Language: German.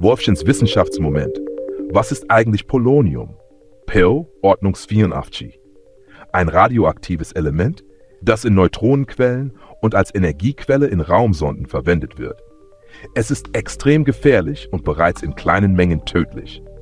Wolfchens Wissenschaftsmoment. Was ist eigentlich Polonium? PO Ordnung 84. Ein radioaktives Element, das in Neutronenquellen und als Energiequelle in Raumsonden verwendet wird. Es ist extrem gefährlich und bereits in kleinen Mengen tödlich.